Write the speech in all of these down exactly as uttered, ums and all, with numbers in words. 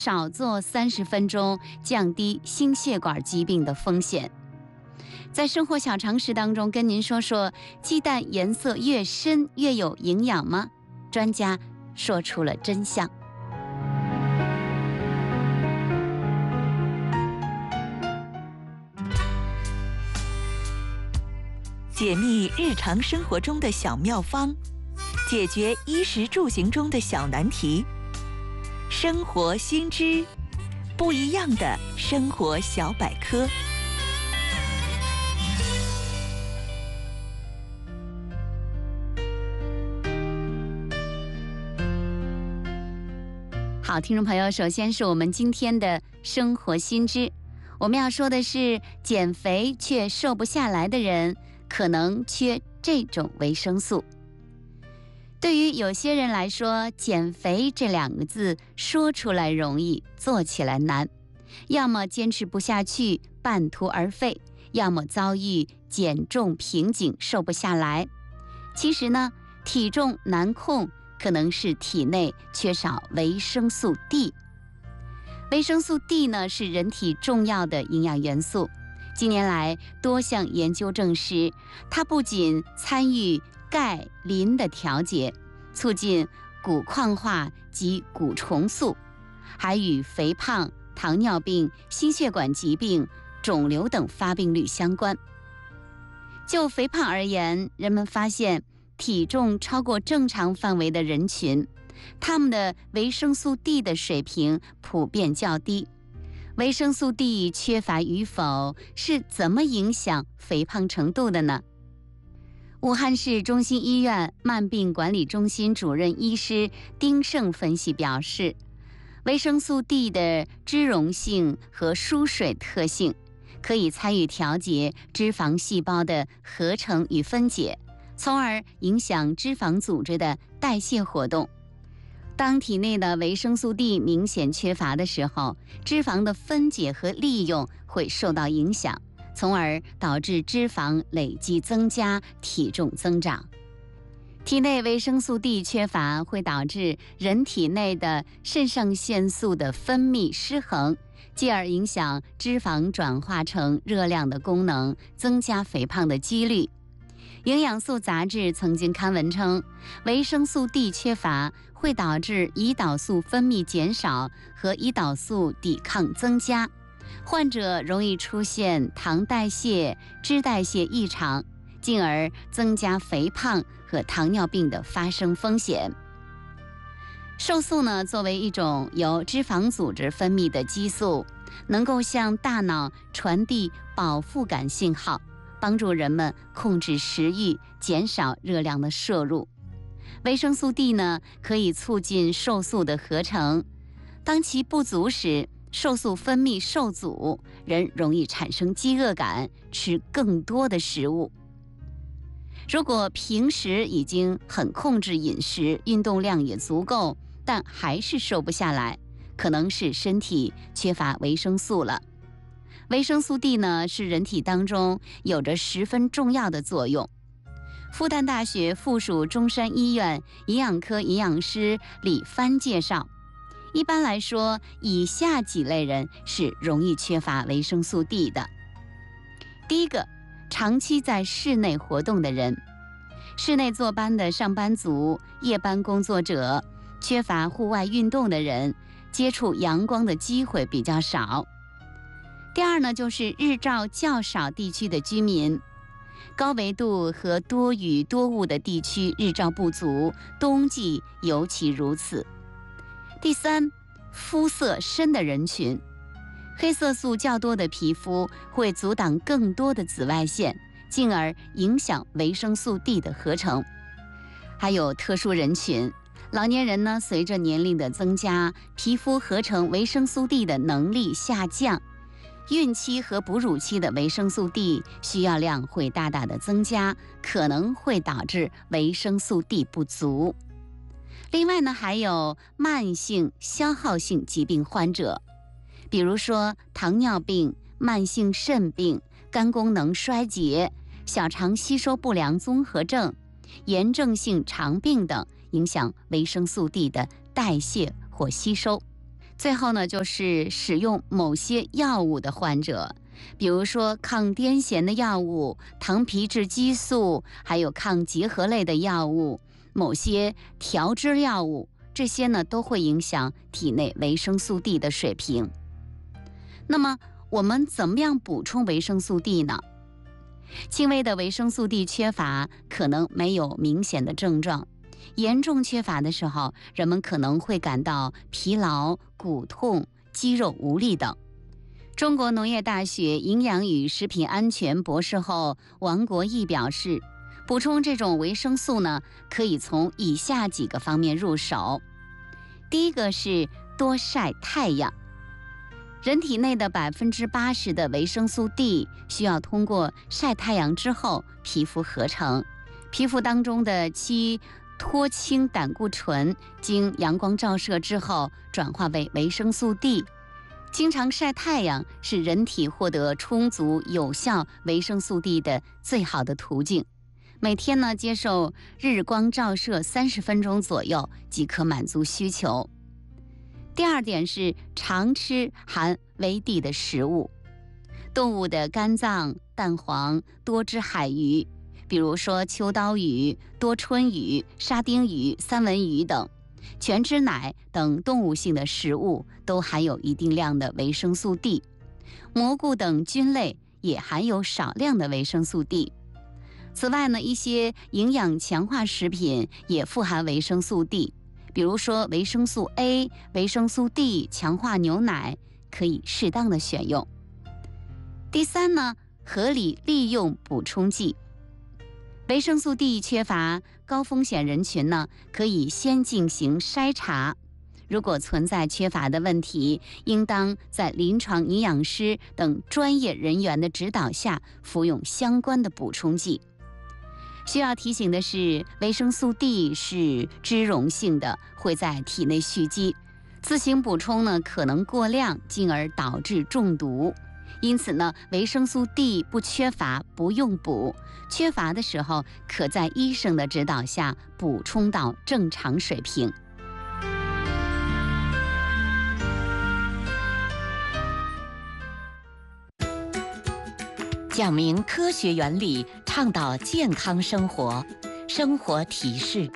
少做三十分钟，降低心血管疾病的风险。在生活小常识当中，跟您说说，鸡蛋颜色越深越有营养吗？专家说出了真相。 解密日常生活中的小妙方，解决衣食住行中的小难题。生活新知，不一样的生活小百科。 好，听众朋友，首先是我们今天的生活新知，我们要说的是，减肥却瘦不下来的人可能缺这种维生素。对于有些人来说，减肥这两个字说出来容易，做起来难，要么坚持不下去，半途而废，要么遭遇减重瓶颈，瘦不下来。其实呢，体重难控可能是体内缺少维生素 D。 维生素 D 呢，是人体重要的营养元素。近年来，多项研究证实，它不仅参与钙、磷的调节，促进骨矿化及骨重塑，还与肥胖、糖尿病、心血管疾病、肿瘤等发病率相关。就肥胖而言，人们发现体重超过正常范围的人群，他们的维生素 D 的水平普遍较低。维生素 D 缺乏与否是怎么影响肥胖程度的呢？武汉市中心医院慢病管理中心主任医师丁胜分析表示，维生素 D 的脂溶性和疏水特性可以参与调节脂肪细胞的合成与分解，从而影响脂肪组织的代谢活动。当体内的维生素 D 明显缺乏的时候，脂肪的分解和利用会受到影响，从而导致脂肪累积增加，体重增长。体内维生素 D 缺乏会导致人体内的肾上腺素的分泌失衡，继而影响脂肪转化成热量的功能，增加肥胖的几率。营养素杂志曾经刊文称，维生素 D 缺乏会导致胰岛素分泌减少和胰岛素抵抗增加，患者容易出现糖代谢、脂代谢异常，进而增加肥胖和糖尿病的发生风险。瘦素呢，作为一种由脂肪组织分泌的激素，能够向大脑传递饱腹感信号，帮助人们控制食欲，减少热量的摄入。维生素 D 呢，可以促进瘦素的合成，当其不足时，瘦素分泌受阻，人容易产生饥饿感，吃更多的食物。如果平时已经很控制饮食，运动量也足够，但还是瘦不下来，可能是身体缺乏维生素了。维生素 D 呢，是人体当中有着十分重要的作用。复旦大学附属中山医院营养科营养师李帆介绍，一般来说，以下几类人是容易缺乏维生素 D 的。第一个，长期在室内活动的人，室内坐班的上班族、夜班工作者，缺乏户外运动的人，接触阳光的机会比较少。第二呢，就是日照较少地区的居民，高纬度和多雨多雾的地区日照不足，冬季尤其如此。第三，肤色深的人群，黑色素较多的皮肤会阻挡更多的紫外线，进而影响维生素 D 的合成。还有特殊人群，老年人呢，随着年龄的增加，皮肤合成维生素 D 的能力下降，孕期和哺乳期的维生素 D 需要量会大大的增加，可能会导致维生素 D 不足。另外呢，还有慢性消耗性疾病患者，比如说糖尿病、慢性肾病、肝功能衰竭、小肠吸收不良综合症、炎症性肠病等，影响维生素 D 的代谢或吸收。 最后呢，就是使用某些药物的患者，比如说抗癫痫的药物、糖皮质激素，还有抗结核类的药物、某些调脂药物，这些呢都会影响体内维生素 D 的水平。那么我们怎么样补充维生素 D 呢？轻微的维生素 D 缺乏可能没有明显的症状，严重缺乏的时候，人们可能会感到疲劳、骨痛、肌肉无力等。中国农业大学营养与食品安全博士后王国义表示，补充这种维生素呢，可以从以下几个方面入手。第一个是多晒太阳。人体内的百分之八十的维生素 D 需要通过晒太阳之后皮肤合成，皮肤当中的七脱氢胆固醇经阳光照射之后转化为维生素 D。经常晒太阳是人体获得充足有效维生素 D 的最好的途径。每天呢接受日光照射三十分钟左右即可满足需求。第二点是常吃含维 D 的食物，动物的肝脏、蛋黄、多汁海鱼，比如说秋刀鱼、多春鱼、沙丁鱼、三文鱼等，全脂奶等动物性的食物都含有一定量的维生素 D， 蘑菇等菌类也含有少量的维生素 D。 此外呢，一些营养强化食品也富含维生素 D，比如说维生素 A、维生素 D 强化牛奶可以适当的选用。第三呢，合理利用补充剂。维生素 D 缺乏高风险人群呢，可以先进行筛查。如果存在缺乏的问题，应当在临床营养师等专业人员的指导下服用相关的补充剂。需要提醒的是，维生素 D 是脂溶性的，会在体内蓄积，自行补充呢可能过量，进而导致中毒。因此呢，维生素 D 不缺乏不用补，缺乏的时候可在医生的指导下补充到正常水平。 讲明科学原理，倡导健康生活。生活提示。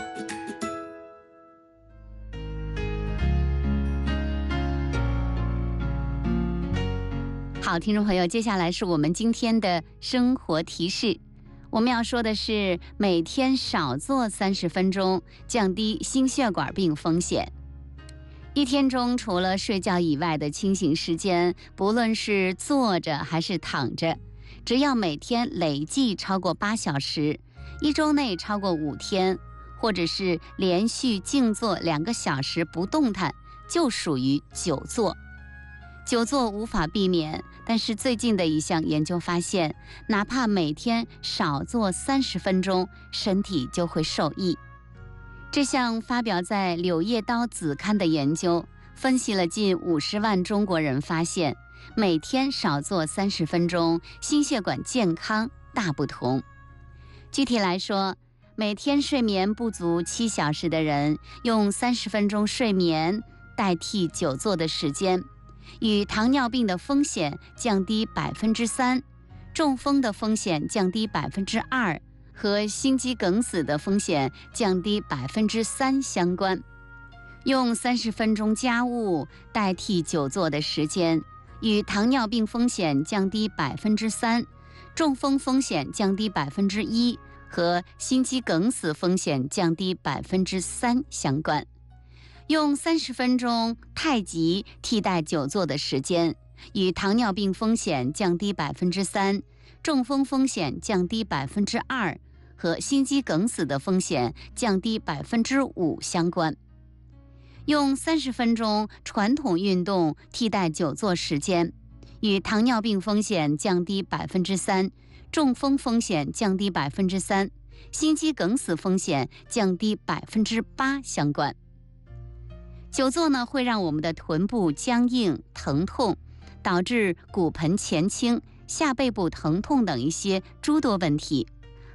好，听众朋友，接下来是我们今天的生活提示。我们要说的是，每天少坐三十分钟，降低心血管病风险。一天中除了睡觉以外的清醒时间，不论是坐着还是躺着，只要每天累计超过八小时，一周内超过五天，或者是连续静坐两个小时不动弹，就属于久坐。久坐无法避免，但是最近的一项研究发现，哪怕每天少坐三十分钟，身体就会受益。这项发表在《柳叶刀》子刊的研究，分析了近五十万中国人，发现每天少坐三十分钟，心血管健康大不同。具体来说，每天睡眠不足七小时的人，用三十分钟睡眠代替久坐的时间，与糖尿病的风险降低百分之三，中风的风险降低百分之二，和心肌梗死的风险降低百分之三相关。用三十分钟家务代替久坐的时间，与糖尿病风险降低百分之三，中风风险降低百分之一，和心肌梗死风险降低百分之三相关。用三十分钟太极替代久坐的时间，与糖尿病风险降低百分之三，中风风险降低百分之二，和心肌梗死的风险降低百分之五相关。用三十分钟传统运动替代久坐时间，与糖尿病风险降低百分之三，中风风险降低百分之三，心肌梗死风险降低百分之八相关。久坐呢，会让我们的臀部僵硬、疼痛，导致骨盆前倾、下背部疼痛等一些诸多问题，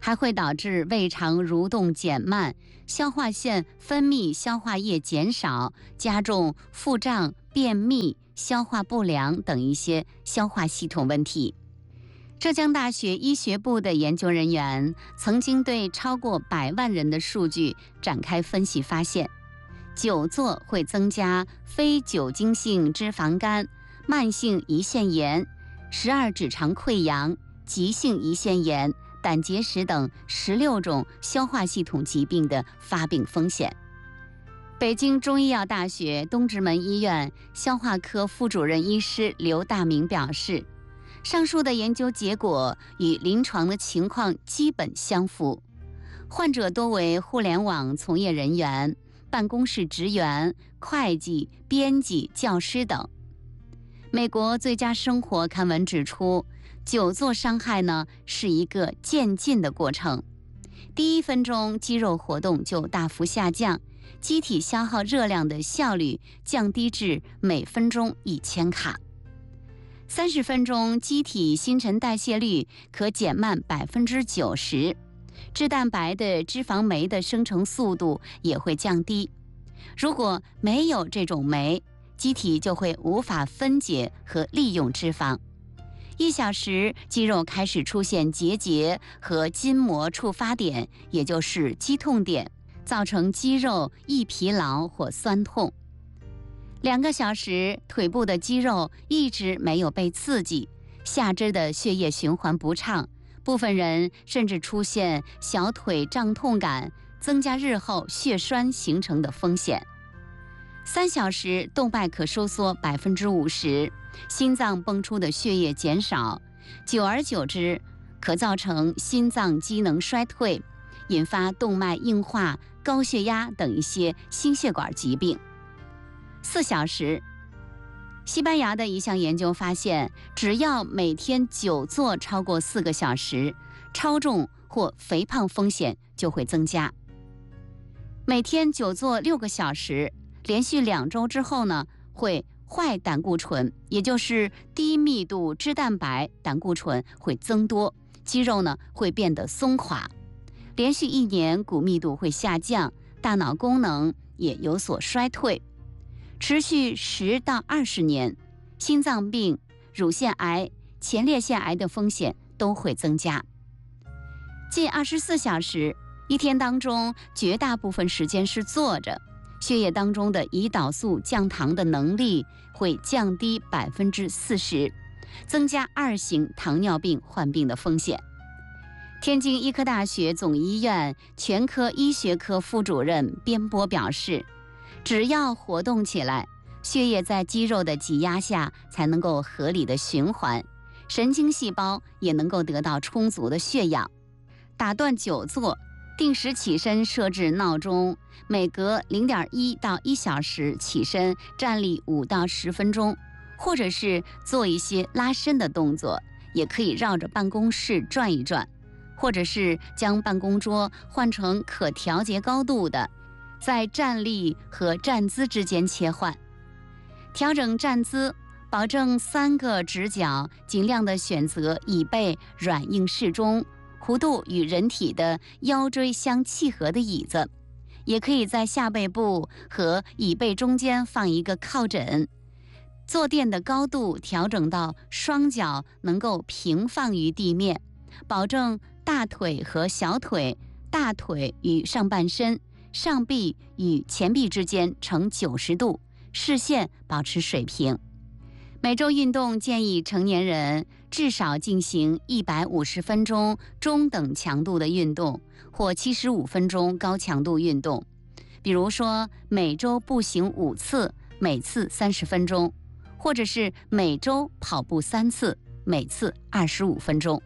还会导致胃肠蠕动减慢，消化腺分泌消化液减少，加重腹胀、便秘、消化不良等一些消化系统问题。浙江大学医学部的研究人员曾经对超过百万人的数据展开分析，发现久坐会增加非酒精性脂肪肝、慢性胰腺炎、十二指肠溃疡、急性胰腺炎、胆结石等十六种消化系统疾病的发病风险。北京中医药大学东直门医院消化科副主任医师刘大明表示，上述的研究结果与临床的情况基本相符，患者多为互联网从业人员、办公室职员、会计、编辑、教师等。美国最佳生活刊文指出，久坐伤害呢是一个渐进的过程，第一分钟肌肉活动就大幅下降，机体消耗热量的效率降低至每分钟一千卡。三十分钟，机体新陈代谢率可减慢百分之九十，脂蛋白的脂肪酶的生成速度也会降低。如果没有这种酶，机体就会无法分解和利用脂肪。一小时，肌肉开始出现结节和筋膜触发点，也就是肌痛点，造成肌肉易疲劳或酸痛。两个小时，腿部的肌肉一直没有被刺激，下肢的血液循环不畅，部分人甚至出现小腿胀痛感，增加日后血栓形成的风险。三小时，动脉可收缩百分之五十，心脏泵出的血液减少，久而久之，可造成心脏机能衰退，引发动脉硬化、高血压等一些心血管疾病。四小时，西班牙的一项研究发现，只要每天久坐超过四个小时，超重或肥胖风险就会增加。每天久坐六个小时，连续两周之后呢，会坏胆固醇，也就是低密度脂蛋白胆固醇会增多，肌肉呢会变得松垮。连续一年，骨密度会下降，大脑功能也有所衰退。持续十到二十年，心脏病、乳腺癌、前列腺癌的风险都会增加。近二十四小时，一天当中绝大部分时间是坐着，血液当中的胰岛素降糖的能力会降低百分之四十，增加二型糖尿病患病的风险。天津医科大学总医院全科医学科副主任边波表示，只要活动起来，血液在肌肉的挤压下才能够合理的循环，神经细胞也能够得到充足的血氧。打断久坐，定时起身设置闹钟，每隔 零点一到一小时起身站立五到十分钟，或者是做一些拉伸的动作，也可以绕着办公室转一转，或者是将办公桌换成可调节高度的，在站立和站姿之间切换，调整站姿，保证三个直角尽量的选择椅背软硬适中、弧度与人体的腰椎相契合的椅子，也可以在下背部和椅背中间放一个靠枕，坐垫的高度调整到双脚能够平放于地面，保证大腿和小腿、大腿与上半身、上臂与前臂之间呈九十度，视线保持水平。每周运动建议成年人至少进行一百五十分钟中等强度的运动，或七十五分钟高强度运动。比如说，每周步行五次，每次三十分钟，或者是每周跑步三次，每次二十五分钟。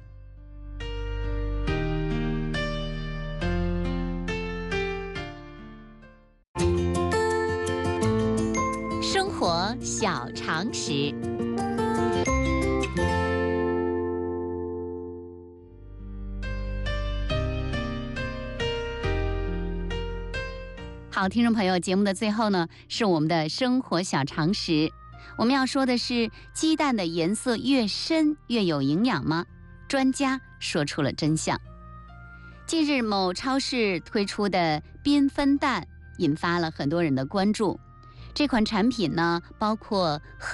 生活小常识。好，听众朋友，节目的最后呢，是我们的生活小常识。我们要说的是，鸡蛋的颜色越深越有营养吗？专家说出了真相。 近日，某超市推出的缤纷蛋引发了很多人的关注。这款产品呢，包括